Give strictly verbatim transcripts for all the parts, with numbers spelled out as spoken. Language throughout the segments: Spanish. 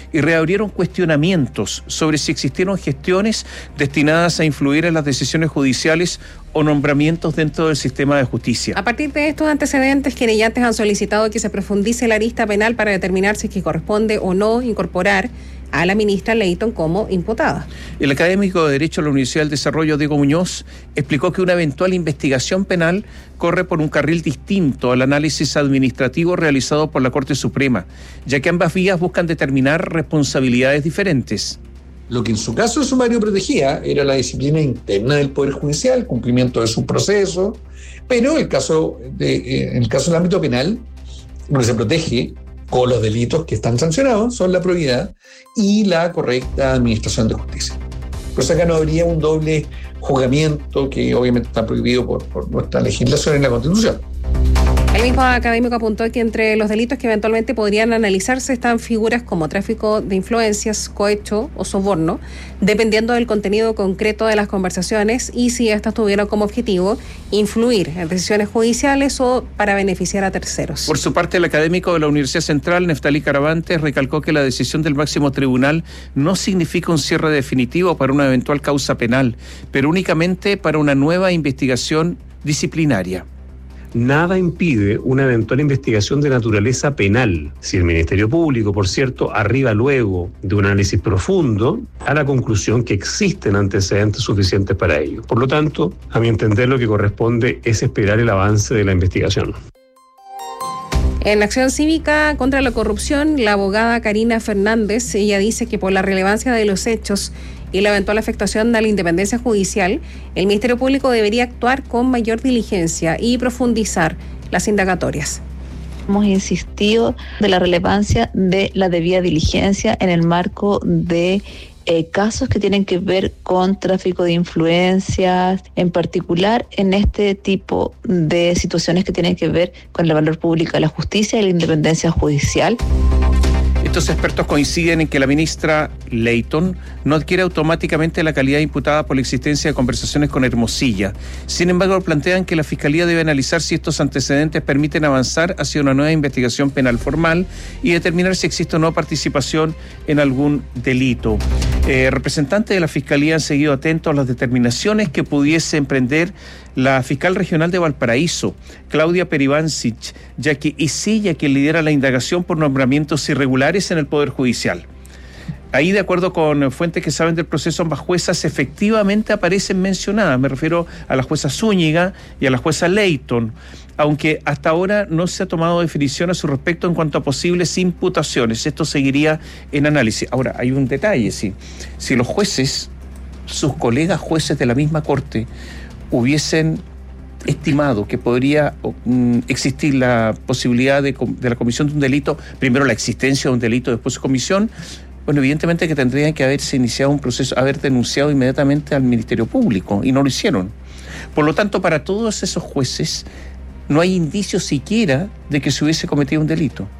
y reabrieron cuestionamientos sobre si existieron gestiones destinadas a influir en las decisiones judiciales o nombramientos dentro del sistema de justicia. A partir de estos antecedentes, querellantes han solicitado que se profundice la arista penal para determinar si es que corresponde o no incorporar a la ministra Leyton como imputada. El académico de Derecho de la Universidad del Desarrollo, Diego Muñoz, explicó que una eventual investigación penal corre por un carril distinto al análisis administrativo realizado por la Corte Suprema, ya que ambas vías buscan determinar responsabilidades diferentes. Lo que en su caso de sumario protegía era la disciplina interna del Poder Judicial, cumplimiento de su proceso, pero el caso de, en el caso del ámbito penal, lo que se protege con los delitos que están sancionados son la probidad y la correcta administración de justicia. Por eso acá no habría un doble juzgamiento que obviamente está prohibido por, por nuestra legislación en la Constitución. El mismo académico apuntó que entre los delitos que eventualmente podrían analizarse están figuras como tráfico de influencias, cohecho o soborno, dependiendo del contenido concreto de las conversaciones y si estas tuvieron como objetivo influir en decisiones judiciales o para beneficiar a terceros. Por su parte, el académico de la Universidad Central, Neftalí Caravantes, recalcó que la decisión del máximo tribunal no significa un cierre definitivo para una eventual causa penal, pero únicamente para una nueva investigación disciplinaria. Nada impide una eventual investigación de naturaleza penal, si el Ministerio Público, por cierto, arriba luego de un análisis profundo a la conclusión que existen antecedentes suficientes para ello. Por lo tanto, a mi entender, lo que corresponde es esperar el avance de la investigación. En Acción Cívica contra la Corrupción, la abogada Karina Fernández, ella dice que por la relevancia de los hechos y la eventual afectación a la independencia judicial, el Ministerio Público debería actuar con mayor diligencia y profundizar las indagatorias. Hemos insistido de la relevancia de la debida diligencia en el marco de eh, casos que tienen que ver con tráfico de influencias, en particular en este tipo de situaciones que tienen que ver con el valor público de la justicia y la independencia judicial. Estos expertos coinciden en que la ministra Leyton no adquiere automáticamente la calidad de imputada por la existencia de conversaciones con Hermosilla. Sin embargo, plantean que la Fiscalía debe analizar si estos antecedentes permiten avanzar hacia una nueva investigación penal formal y determinar si existe o no participación en algún delito. Eh, representantes de la Fiscalía han seguido atentos a las determinaciones que pudiese emprender la fiscal regional de Valparaíso, Claudia Peribancic, ya que es ella quien lidera la indagación por nombramientos irregulares en el Poder Judicial. Ahí, de acuerdo con fuentes que saben del proceso, ambas juezas efectivamente aparecen mencionadas. Me refiero a la jueza Zúñiga y a la jueza Leyton, aunque hasta ahora no se ha tomado definición a su respecto en cuanto a posibles imputaciones. Esto seguiría en análisis. Ahora, hay un detalle, sí. Si los jueces, sus colegas jueces de la misma corte, hubiesen estimado que podría um, existir la posibilidad de, de la comisión de un delito, primero la existencia de un delito, después su comisión, bueno, evidentemente que tendrían que haberse iniciado un proceso, haber denunciado inmediatamente al Ministerio Público, y no lo hicieron. Por lo tanto, para todos esos jueces no hay indicios siquiera de que se hubiese cometido un delito.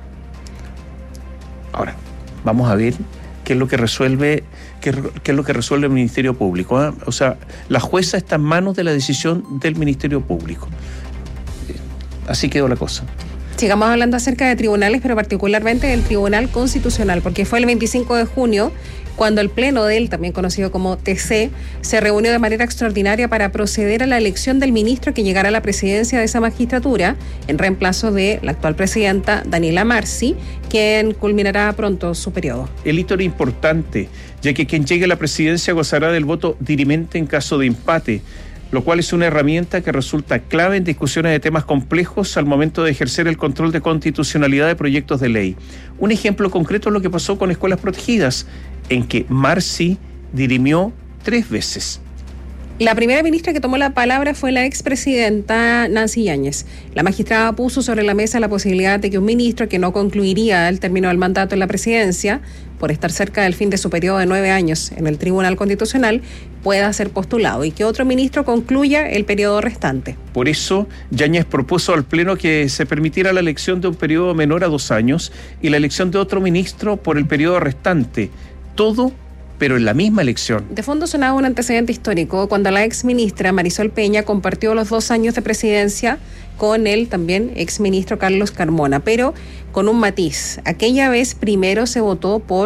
Ahora, vamos a ver qué es lo que resuelve, qué, qué es lo que resuelve el Ministerio Público, ¿eh? O sea, la jueza está en manos de la decisión del Ministerio Público. Así quedó la cosa. Sigamos hablando acerca de tribunales, pero particularmente del Tribunal Constitucional, porque fue el veinticinco de junio cuando el Pleno de él, también conocido como T C, se reunió de manera extraordinaria para proceder a la elección del ministro que llegará a la presidencia de esa magistratura, en reemplazo de la actual presidenta Daniela Marcy, quien culminará pronto su periodo. El hito era importante, ya que quien llegue a la presidencia gozará del voto dirimente en caso de empate, lo cual es una herramienta que resulta clave en discusiones de temas complejos al momento de ejercer el control de constitucionalidad de proyectos de ley. Un ejemplo concreto es lo que pasó con escuelas protegidas, en que Marcy dirimió tres veces. La primera ministra que tomó la palabra fue la expresidenta Nancy Yáñez. La magistrada puso sobre la mesa la posibilidad de que un ministro que no concluiría el término del mandato en la presidencia, por estar cerca del fin de su periodo de nueve años en el Tribunal Constitucional, pueda ser postulado y que otro ministro concluya el periodo restante. Por eso, Yáñez propuso al Pleno que se permitiera la elección de un periodo menor a dos años y la elección de otro ministro por el periodo restante. Todo pero en la misma elección. De fondo sonaba un antecedente histórico cuando la exministra Marisol Peña compartió los dos años de presidencia con el también exministro Carlos Carmona, pero con un matiz. Aquella vez primero se votó por